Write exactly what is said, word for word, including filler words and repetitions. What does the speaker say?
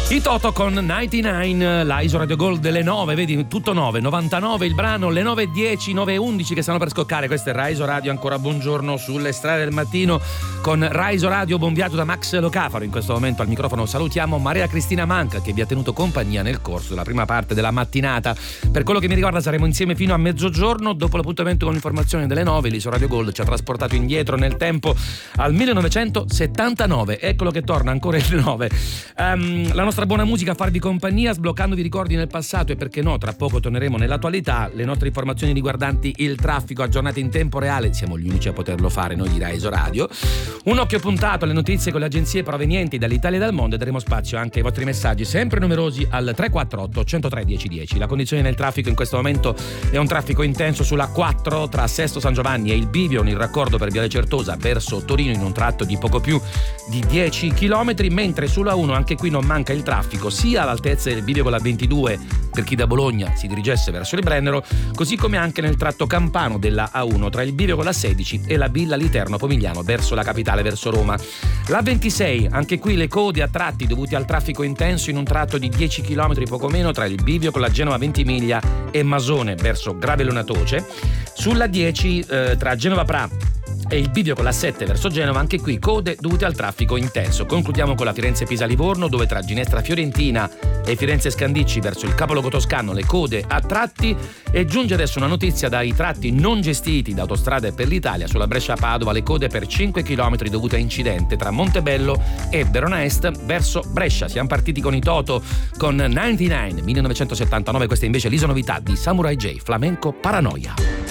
I Toto con novantanove, la Iso Radio Gold delle nove, vedi, tutto nove, novantanove il brano, le nove e dieci, nove e undici che stanno per scoccare. Questo è Raiso Radio, ancora buongiorno sulle strade del mattino con Raiso Radio, buon viaggio da Max Locafaro. In questo momento al microfono salutiamo Maria Cristina Manca, che vi ha tenuto compagnia nel corso della prima parte della mattinata. Per quello che mi riguarda saremo insieme fino a mezzogiorno. Dopo l'appuntamento con l'informazione delle nove, l'Iso Radio Gold ci ha trasportato indietro nel tempo al millenovecentosettantanove. Eccolo che torna ancora il nove. Um, la nostra buona musica a farvi compagnia, sbloccandovi ricordi nel passato e perché no, tra poco torneremo nell'attualità. Le nostre informazioni riguardanti il traffico aggiornate in tempo reale, siamo gli unici a poterlo fare noi di Raiso Radio. Un occhio puntato alle notizie con le agenzie provenienti dall'Italia e dal mondo, e daremo spazio anche ai vostri messaggi sempre numerosi al tre quattro otto, uno zero tre, uno zero uno zero. La condizione del traffico in questo momento è un traffico intenso sulla quattro tra Sesto San Giovanni e il Bivio, il raccordo per Viale Certosa verso Torino in un tratto di poco più di dieci chilometri, mentre sulla uno anche qui non manca il traffico sia all'altezza del bivio con la ventidue per chi da Bologna si dirigesse verso il Brennero, così come anche nel tratto campano della A uno tra il bivio con la sedici e la Villa Literno Pomigliano verso la capitale, verso Roma. La ventisei, anche qui le code a tratti dovuti al traffico intenso in un tratto di dieci chilometri poco meno tra il bivio con la Genova Ventimiglia e Masone verso Gravellona Toce. Sulla dieci eh, tra Genova Pra e il bivio con la sette verso Genova, anche qui code dovute al traffico intenso. Concludiamo con la Firenze-Pisa-Livorno, dove tra Ginestra Fiorentina e Firenze Scandicci verso il capoluogo toscano le code a tratti. E giunge adesso una notizia dai tratti non gestiti da Autostrade per l'Italia. Sulla Brescia-Padova le code per cinque chilometri dovute a incidente tra Montebello e Verona Est verso Brescia. Siamo partiti con i Toto con novantanove millenovecentosettantanove, questa invece è l'Iso Novità di Samurai J, Flamenco Paranoia.